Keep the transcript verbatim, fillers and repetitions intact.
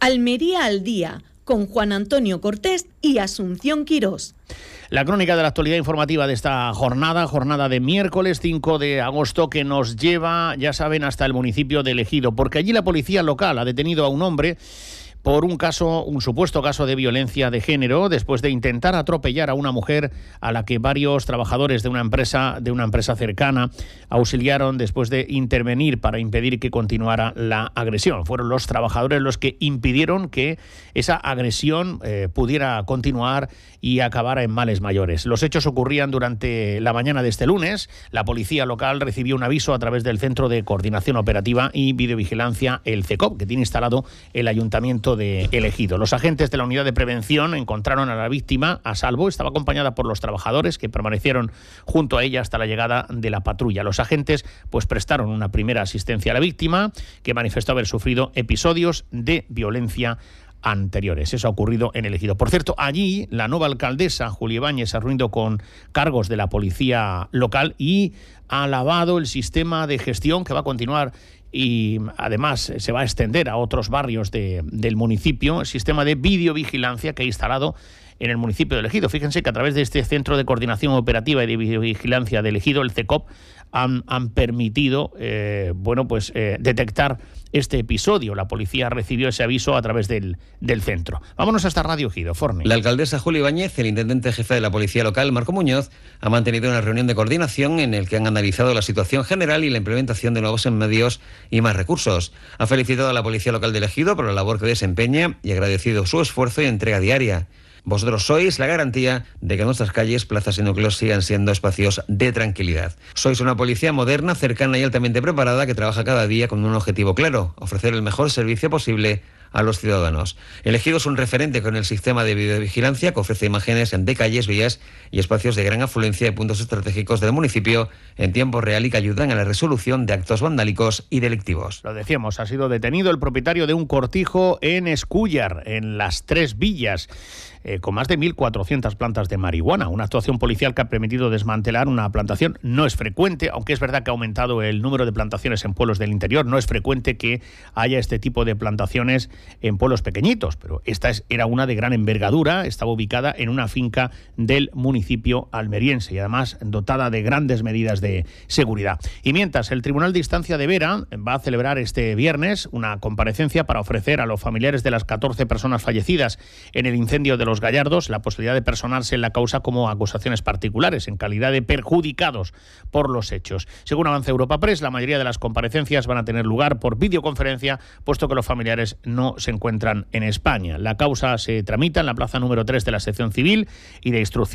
Almería al día, con Juan Antonio Cortés y Asunción Quirós. La crónica de la actualidad informativa de esta jornada, jornada de miércoles cinco de agosto, que nos lleva, ya saben, hasta el municipio de Ejido, porque allí la policía local ha detenido a un hombre por un caso, un supuesto caso de violencia de género, después de intentar atropellar a una mujer a la que varios trabajadores de una empresa, de una empresa cercana auxiliaron después de intervenir para impedir que continuara la agresión. Fueron los trabajadores los que impidieron que esa agresión eh, pudiera continuar y acabara en males mayores. Los hechos ocurrían durante la mañana de este lunes. La policía local recibió un aviso a través del Centro de Coordinación Operativa y Videovigilancia, el C E C O P, que tiene instalado el Ayuntamiento de El Ejido. Los agentes de la unidad de prevención encontraron a la víctima a salvo. Estaba acompañada por los trabajadores que permanecieron junto a ella hasta la llegada de la patrulla. Los agentes pues prestaron una primera asistencia a la víctima, que manifestó haber sufrido episodios de violencia anteriores. Eso ha ocurrido en El Ejido. Por cierto, allí la nueva alcaldesa, Julia Ibáñez, se ha reunido con cargos de la policía local y ha alabado el sistema de gestión que va a continuar y además se va a extender a otros barrios de, del municipio, el sistema de videovigilancia que ha instalado en el municipio de El Ejido. Fíjense que a través de este Centro de Coordinación Operativa y de Videovigilancia de El Ejido, el C E C O P, han, han permitido eh, bueno, pues, eh, detectar este episodio. La policía recibió ese aviso a través del, del centro. Vámonos hasta Radio Ejido, Forni. La alcaldesa Julia Ibáñez, el intendente jefe de la policía local, Marco Muñoz, ha mantenido una reunión de coordinación en el que han analizado la situación general y la implementación de nuevos medios y más recursos. Ha felicitado a la policía local de El Ejido por la labor que desempeña y agradecido su esfuerzo y entrega diaria. Vosotros sois la garantía de que nuestras calles, plazas y núcleos sigan siendo espacios de tranquilidad. Sois una policía moderna, cercana y altamente preparada que trabaja cada día con un objetivo claro: ofrecer el mejor servicio posible a los ciudadanos. El Ejido es un referente con el sistema de videovigilancia que ofrece imágenes de calles, vías y espacios de gran afluencia y puntos estratégicos del municipio en tiempo real y que ayudan a la resolución de actos vandálicos y delictivos. Lo decíamos, ha sido detenido el propietario de un cortijo en Escúllar, en Las Tres Villas, eh, con más de mil cuatrocientas plantas de marihuana. Una actuación policial que ha permitido desmantelar una plantación. No es frecuente, aunque es verdad que ha aumentado el número de plantaciones en pueblos del interior. No es frecuente que haya este tipo de plantaciones en pueblos pequeñitos, pero esta es, era una de gran envergadura. Estaba ubicada en una finca del municipio almeriense y además dotada de grandes medidas de seguridad. Y mientras, el Tribunal de Instancia de Vera va a celebrar este viernes una comparecencia para ofrecer a los familiares de las catorce personas fallecidas en el incendio de Los Gallardos la posibilidad de personarse en la causa como acusaciones particulares, en calidad de perjudicados por los hechos. Según avanza Europa Press, la mayoría de las comparecencias van a tener lugar por videoconferencia, puesto que los familiares no se encuentran en España. La causa se tramita en la plaza número tres de la sección civil y de instrucción